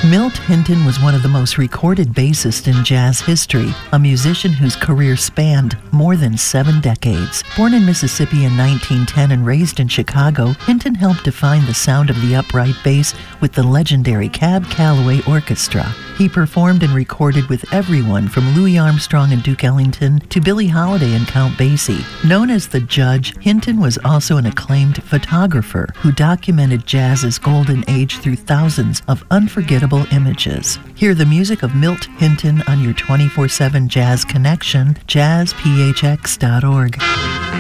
Milt Hinton was one of the most recorded bassists in jazz history, a musician whose career spanned more than 7 decades. Born in Mississippi in 1910 and raised in Chicago, Hinton helped define the sound of the upright bass with the legendary Cab Calloway Orchestra. He performed and recorded with everyone from Louis Armstrong and Duke Ellington to Billie Holiday and Count Basie. Known as the Judge, Hinton was also an acclaimed photographer who documented jazz's golden age through thousands of unforgettable images. Hear the music of Milt Hinton on your 24/7 Jazz Connection, jazzphx.org.